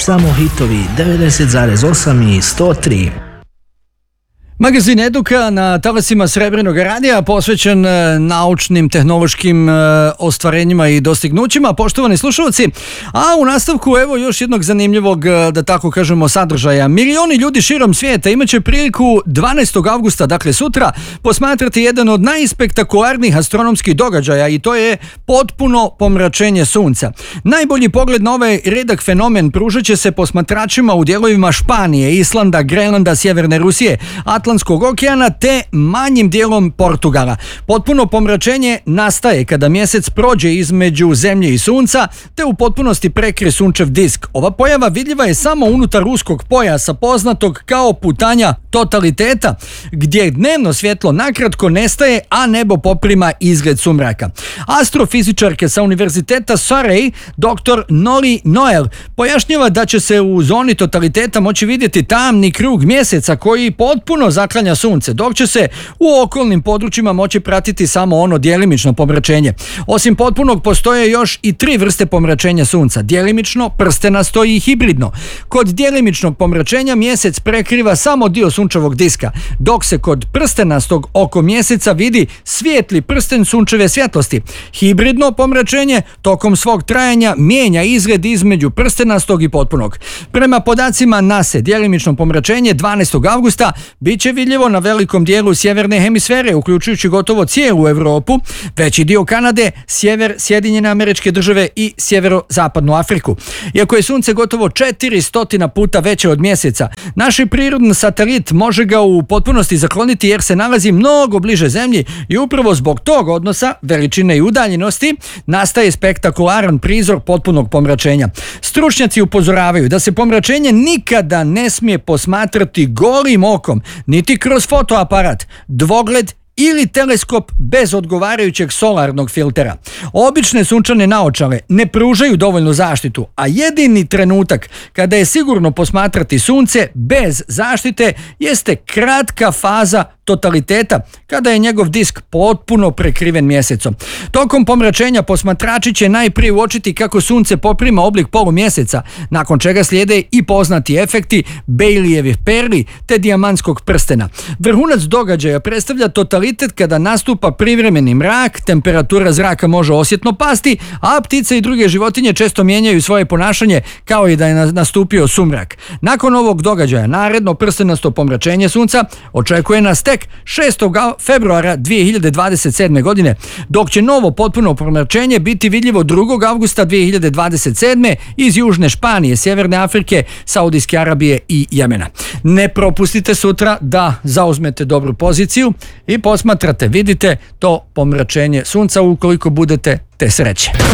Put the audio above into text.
samo hitovi 90,8 i 103. Magazin Eduka na talasima Srebrenog radija posvećen naučnim, tehnološkim ostvarenjima i dostignućima. Poštovani slušalci, a u nastavku evo još jednog zanimljivog, da tako kažemo, sadržaja. Milioni ljudi širom svijeta imaće priliku 12. avgusta, dakle sutra, posmatrati jedan od najspektakularnijih astronomskih događaja i to je potpuno pomračenje sunca. Najbolji pogled na ovaj redak fenomen pružat će se posmatračima u dijelovima Španije, Islanda, Grenlanda, Sjeverne Rusije, Atlantskog okeana te manjim dijelom Portugala. Potpuno pomračenje nastaje kada mjesec prođe između zemlje i sunca te u potpunosti prekrije sunčev disk. Ova pojava vidljiva je samo unutar uskog pojasa poznatog kao putanja totaliteta, gdje dnevno svjetlo nakratko nestaje, a nebo poprima izgled sumraka. Astrofizičarke sa Univerziteta Surrey, dr. Noli Noel, pojašnjava da će se u zoni totaliteta moći vidjeti tamni krug mjeseca koji potpuno zaklanja sunce, dok će se u okolnim područjima moći pratiti samo ono djelimično pomračenje. Osim potpunog postoje još i 3 vrste pomračenja sunca: djelimično, prstenasto i hibridno. Kod djelimičnog pomračenja mjesec prekriva samo dio sunčevog diska, dok se kod prstenastog oko mjeseca vidi svijetli prsten sunčeve svjetlosti. Hibridno pomračenje tokom svog trajanja mijenja izgled između prstenastog i potpunog. Prema podacima NASA, djelimično pomračenje 12. avgusta bit će vidljivo na velikom dijelu sjeverne hemisfere, uključujući gotovo cijelu Europu, veći dio Kanade, sjever Sjedinjene Američke Države i sjeverozapadnu Afriku. Iako je sunce gotovo 400 puta veće od mjeseca, naš prirodni satelit može ga u potpunosti zakloniti jer se nalazi mnogo bliže zemlji i upravo zbog tog odnosa, veličine i udaljenosti, nastaje spektakularan prizor potpunog pomračenja. Stručnjaci upozoravaju da se pomračenje nikada ne smije posmatrati golim okom, niti kroz fotoaparat, dvogled ili teleskop bez odgovarajućeg solarnog filtera. Obične sunčane naočale ne pružaju dovoljnu zaštitu, a jedini trenutak kada je sigurno posmatrati sunce bez zaštite jeste kratka faza totaliteta, kada je njegov disk potpuno prekriven mjesecom. Tokom pomračenja posmatrači će najprije uočiti kako sunce poprima oblik polumjeseca, nakon čega slijede i poznati efekti Baileyjevih perli te dijamantskog prstena. Vrhunac događaja predstavlja totalitet kada nastupa privremeni mrak, temperatura zraka može osjetno pasti, a ptice i druge životinje često mijenjaju svoje ponašanje kao i da je nastupio sumrak. Nakon ovog događaja naredno prstenasto pomračenje sunca očekuje nas tek 6. februara 2027. godine, dok će novo potpuno pomračenje biti vidljivo 2. avgusta 2027. iz Južne Španije, Sjeverne Afrike, Saudijske Arabije i Jemena. Ne propustite sutra da zauzmete dobru poziciju i posmatrate, vidite to pomračenje sunca ukoliko budete te sreće.